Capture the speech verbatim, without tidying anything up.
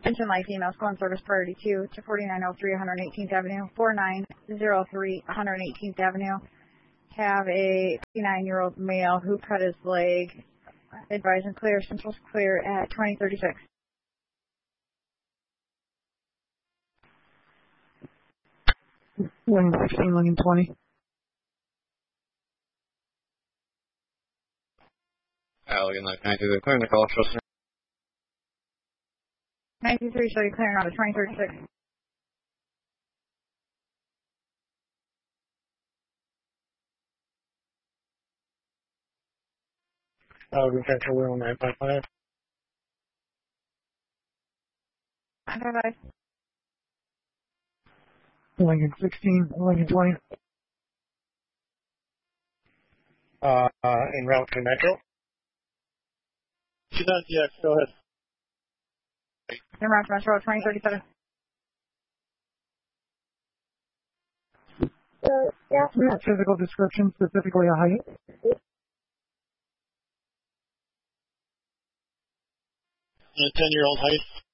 Attention light females, phone service priority two to forty-nine oh three one eighteenth Avenue, forty-nine oh three one eighteenth Avenue. Have a fifty-nine-year-old male who cut his leg. Advise and clear. Central's clear at twenty thirty-six. Lane sixteen, Lane twenty. Allegan, like ninety-three, clearing the call, trust me. ninety-three, show you clearing out of twenty thirty-six. Allegan Central, Wheel nine five five. nine five five. Lincoln sixteen, Lincoln twenty. Uh, uh, en route to Metro. She does, yes, go ahead. En route to Metro, twenty thirty-seven. Uh, yeah. Not physical description, specifically a height. A ten-year-old height.